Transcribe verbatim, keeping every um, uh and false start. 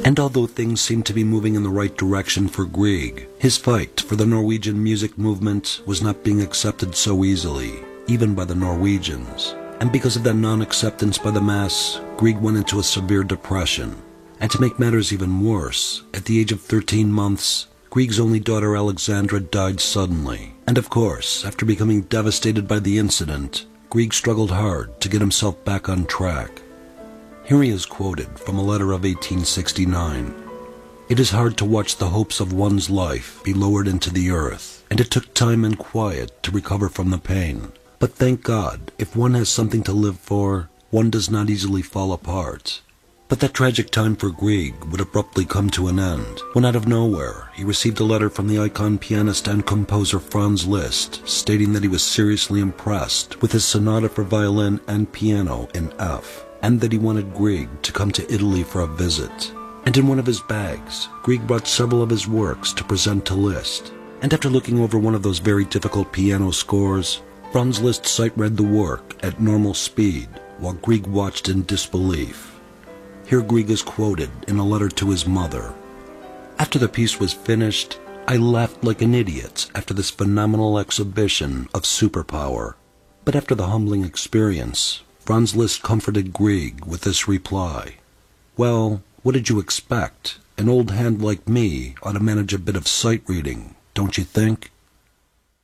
And although things seemed to be moving in the right direction for Grieg, his fight for the Norwegian music movement was not being accepted so easily, even by the Norwegians. And because of that non-acceptance by the mass, Grieg went into a severe depression. And to make matters even worse, at the age of thirteen months, Grieg's only daughter Alexandra died suddenly. And of course, after becoming devastated by the incident, Grieg struggled hard to get himself back on track. Here he is quoted from a letter of eighteen sixty-nine. "It is hard to watch the hopes of one's life be lowered into the earth, and it took time and quiet to recover from the pain. But thank God, if one has something to live for, one does not easily fall apart." But that tragic time for Grieg would abruptly come to an end, when out of nowhere he received a letter from the icon pianist and composer Franz Liszt, stating that he was seriously impressed with his sonata for violin and piano in F, and that he wanted Grieg to come to Italy for a visit. And in one of his bags, Grieg brought several of his works to present to Liszt. And after looking over one of those very difficult piano scores, Franz Liszt sight-read the work at normal speed, while Grieg watched in disbelief. Here Grieg is quoted in a letter to his mother. "After the piece was finished, I laughed like an idiot after this phenomenal exhibition of superpower." But after the humbling experience, Franz Liszt comforted Grieg with this reply: "Well, what did you expect? An old hand like me ought to manage a bit of sight reading, don't you think?"